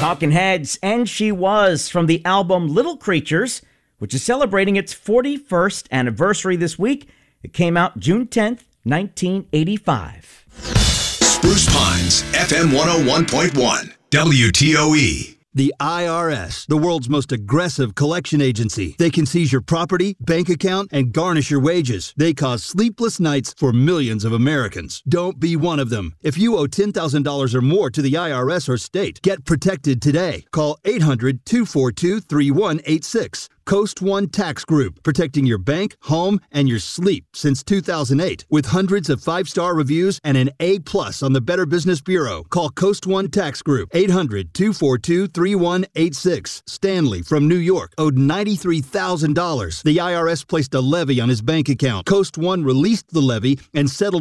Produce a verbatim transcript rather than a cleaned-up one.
Talking Heads, and She Was, from the album Little Creatures, which is celebrating its forty-first anniversary this week. It came out June tenth, nineteen eighty-five. Spruce Pines, F M one oh one point one, W T O E. The I R S, the world's most aggressive collection agency. They can seize your property, bank account, and garnish your wages. They cause sleepless nights for millions of Americans. Don't be one of them. If you owe ten thousand dollars or more to the I R S or state, get protected today. Call eight hundred, two four two, three one eight six. Coast One Tax Group, protecting your bank, home, and your sleep since two thousand eight. With hundreds of five-star reviews and an A plus on the Better Business Bureau. Call Coast One Tax Group, eight hundred, two four two, three one eight six. Stanley from New York owed ninety-three thousand dollars. The I R S placed a levy on his bank account. Coast One released the levy and settled